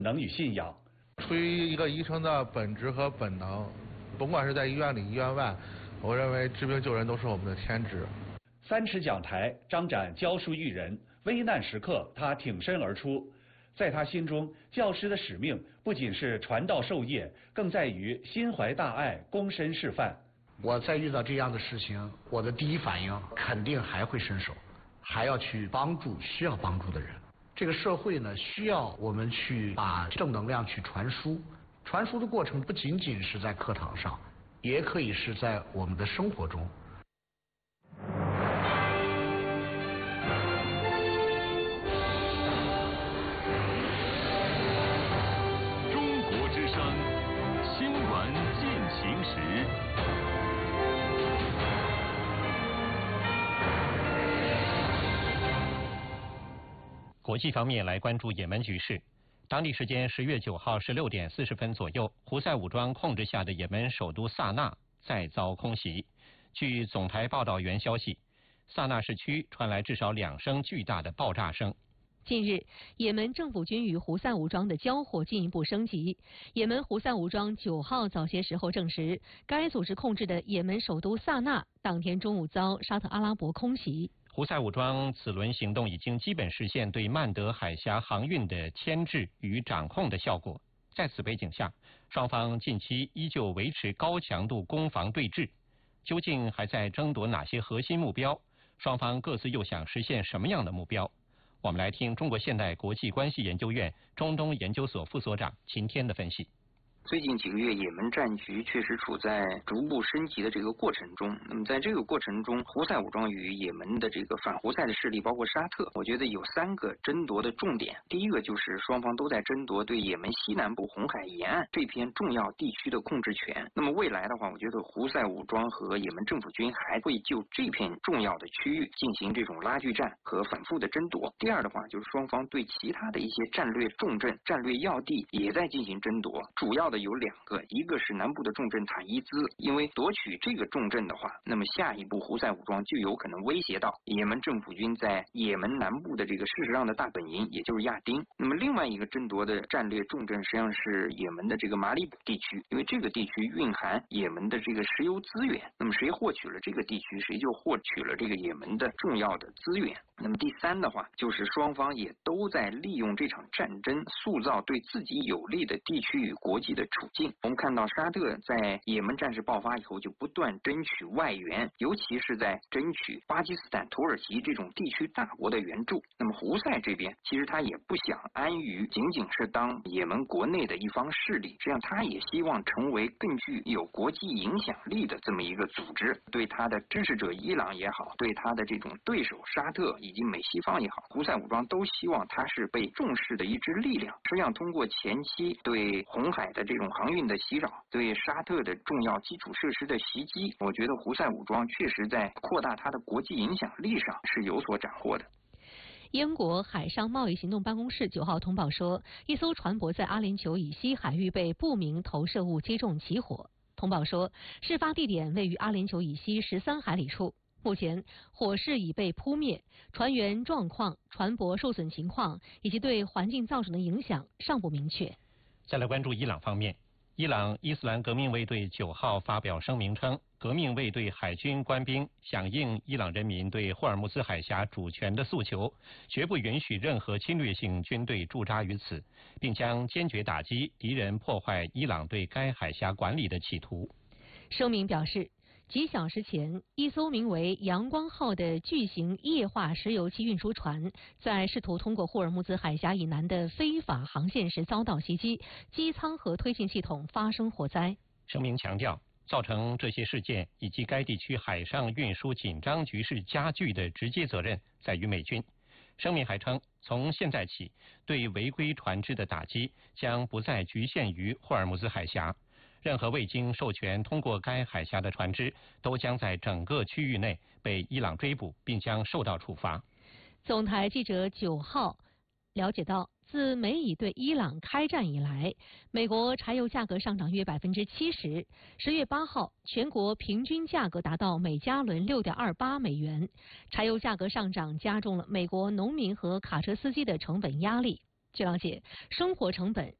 能与信仰。 出于一个医生的本职和本能，甭管是在医院里、医院外，我认为治病救人都是我们的天职。 3尺讲台张展教书育人，危难时刻他挺身而出。在他心中，教师的使命不仅是传道授业，更在于心怀大爱，躬身示范。 我在遇到这样的事情，我的第一反应肯定还会伸手，还要去帮助需要帮助的人。这个社会呢，需要我们去把正能量去传输。传输的过程不仅仅是在课堂上，也可以是在我们的生活中。 中国之声，新闻进行时。 国际方面来关注也门局势。当地时间10月9号16点40分左右，胡塞武装控制下的也门首都萨那再遭空袭。据总台报道员消息，萨那市区传来至少2声巨大的爆炸声。 近日，也门政府军与胡塞武装的交火进一步升级。也门胡塞武装9号早些时候证实，该组织控制的也门首都萨那当天中午遭沙特阿拉伯空袭。 胡塞武装此轮行动已经基本实现对曼德海峡航运的牵制与掌控的效果。在此背景下，双方近期依旧维持高强度攻防对峙。究竟还在争夺哪些核心目标？双方各自又想实现什么样的目标？我们来听中国现代国际关系研究院中东研究所副所长秦天的分析。 最近几个月，也门战局确实处在逐步升级的这个过程中。那么在这个过程中，胡塞武装与也门的这个反胡塞的势力，包括沙特，我觉得有3个争夺的重点。第一个就是双方都在争夺对也门西南部红海沿岸这片重要地区的控制权。那么未来的话，我觉得胡塞武装和也门政府军还会就这片重要的区域进行这种拉锯战和反复的争夺。第二的话，就是双方对其他的一些战略重镇、战略要地也在进行争夺。主要的有2个，一个是南部的重镇塔伊兹，因为夺取这个重镇的话，那么下一步胡塞武装就有可能威胁到也门政府军在也门南部的这个事实上的大本营，也就是亚丁。那么另外一个争夺的战略重镇实际上是也门的这个马里卜地区，因为这个地区蕴含也门的这个石油资源，那么谁获取了这个地区，谁就获取了这个也门的重要的资源。那么第3的话，就是双方也都在利用这场战争塑造对自己有利的地区与国际的处境。我们看到沙特在也门战事爆发以后，就不断争取外援，尤其是在争取巴基斯坦、土耳其这种地区大国的援助。那么胡塞这边其实他也不想安于仅仅是当也门国内的一方势力，实际上他也希望成为更具有国际影响力的这么一个组织。对他的支持者伊朗也好，对他的这种对手沙特以及美西方也好，胡塞武装都希望他是被重视的一支力量。实际上通过前期对红海的这种航运的袭扰，对沙特的重要基础设施的袭击，我觉得胡塞武装确实在扩大它的国际影响力上是有所斩获的。 英国海上贸易行动办公室9号通报说，一艘船舶在阿联酋以西海域被不明投射物击中起火。通报说，事发地点位于阿联酋以西13海里处。目前火势已被扑灭，船员状况、船舶受损情况以及对环境造成的影响尚不明确。 再来关注伊朗方面，伊朗伊斯兰革命卫队9号发表声明称，革命卫队海军官兵响应伊朗人民对霍尔木兹海峡主权的诉求，绝不允许任何侵略性军队驻扎于此，并将坚决打击敌人破坏伊朗对该海峡管理的企图。 声明表示，几小时前，一艘名为“阳光号”的巨型液化石油气运输船，在试图通过霍尔木兹海峡以南的非法航线时遭到袭击，机舱和推进系统发生火灾。 声明强调，造成这些事件以及该地区海上运输紧张局势加剧的直接责任在于美军。声明还称，从现在起，对违规船只的打击将不再局限于霍尔木兹海峡。任何未经授权通过该海峡的船只，都将在整个区域内被伊朗追捕，并将受到处罚。 总台记者9号了解到，自美以对伊朗开战以来，美国柴油价格上涨约70%。10月8号，全国平均价格达到每加仑6.28美元。柴油价格上涨加重了美国农民和卡车司机的成本压力。 据了解，生活成本